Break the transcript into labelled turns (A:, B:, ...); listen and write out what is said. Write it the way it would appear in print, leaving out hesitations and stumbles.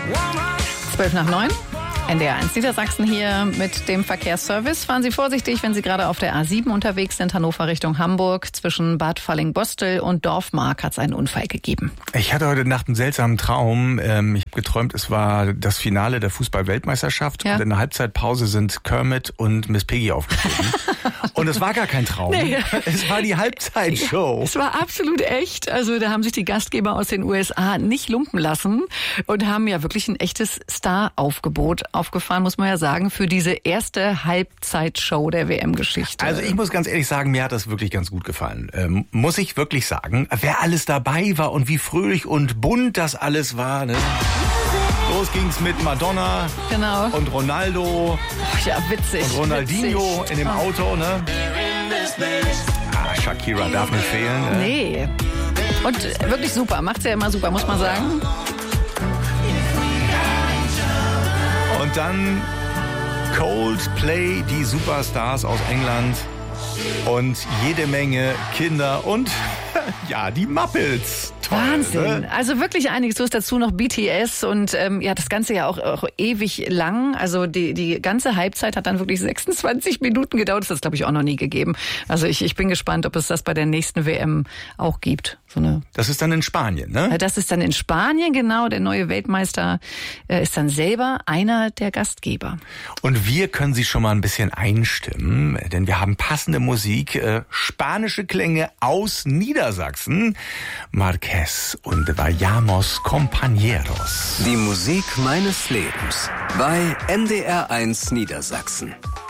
A: 8:12. NDR 1 Niedersachsen hier mit dem Verkehrsservice. Fahren Sie vorsichtig, wenn Sie gerade auf der A7 unterwegs sind, Hannover Richtung Hamburg. Zwischen Bad Falling-Bostel und Dorfmark hat es einen Unfall gegeben.
B: Ich hatte heute Nacht einen seltsamen Traum. Ich habe geträumt, es war das Finale der Fußball-Weltmeisterschaft. Ja. Und in der Halbzeitpause sind Kermit und Miss Piggy aufgetreten. Und es war gar kein Traum. Nee. Es war die Halbzeitshow.
A: Ja, es war absolut echt. Also da haben sich die Gastgeber aus den USA nicht lumpen lassen und haben ja wirklich ein echtes Star-Aufgebot aufgefahren, muss man ja sagen, für diese erste Halbzeitshow der WM-Geschichte.
B: Also ich muss ganz ehrlich sagen, mir hat das wirklich ganz gut gefallen. Muss ich wirklich sagen, wer alles dabei war und wie fröhlich und bunt das alles war. Ne? Los ging's mit Madonna und Ronaldo.
A: Oh, ja, witzig.
B: Und Ronaldinho witzig. In dem Auto. Ne? Shakira darf nicht fehlen. Ne?
A: Nee. Und wirklich super, macht's ja immer super, muss man sagen.
B: Und dann Coldplay, die Superstars aus England und jede Menge Kinder und ja, die Muppets. Toll,
A: Wahnsinn.
B: Ne?
A: Also wirklich einiges. So ist dazu noch BTS und ja, das Ganze ja auch ewig lang. Also die ganze Halbzeit hat dann wirklich 26 Minuten gedauert. Das hat es, glaube ich, auch noch nie gegeben. Also ich bin gespannt, ob es das bei der nächsten WM auch gibt.
B: Das ist dann in Spanien, ne?
A: Das ist dann in Spanien, genau. Der neue Weltmeister ist dann selber einer der Gastgeber.
B: Und wir können Sie schon mal ein bisschen einstimmen, denn wir haben passende Musik, spanische Klänge aus Niedersachsen. Marquez und Vayamos Compañeros.
C: Die Musik meines Lebens bei NDR 1 Niedersachsen.